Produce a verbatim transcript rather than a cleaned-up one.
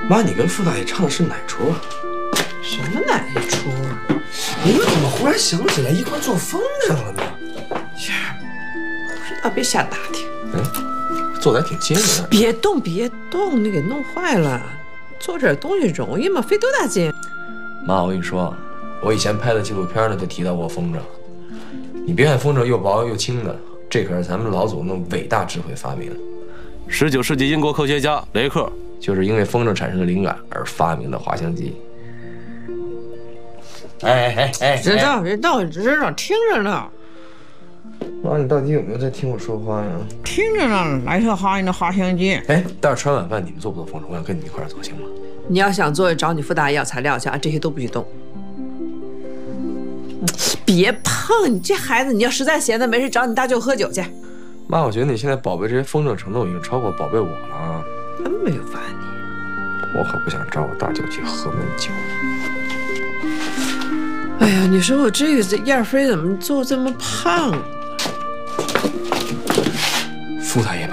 妈，你跟傅大爷唱的是哪出啊？ 什么哪一出啊？ 你们怎么忽然想起来一块做风筝了呢？ 呀，不知道，别瞎打听。 嗯，做的还挺结实的。 别动，别动，你给弄坏了。做点东西容易吗？费多大劲？ 妈，我跟你说，我以前拍的纪录片呢就提到过风筝。你别看风筝又薄又轻的，这可是咱们老祖宗伟大智慧发明。 十九世纪英国科学家雷克就是因为风筝产生的灵感而发明的滑翔机。哎哎哎， 知道知道知道，听着呢。 妈，你到底有没有在听我说话呀？ 听着呢，来条哈你的滑翔机。 哎，待会儿吃完晚饭你们做不做风筝？我想跟你们一块儿做，行吗？ 你要想做，找你傅大爷要材料去啊，这些都不许动。别碰！你这孩子，你要实在闲的没事，找你大舅喝酒去。 妈，我觉得你现在宝贝这些风筝程度已经超过宝贝我了啊！ 真没有罚你。 我可不想找我大舅去喝闷酒。 哎呀，你说我这个这燕飞怎么做这么胖？ 傅大爷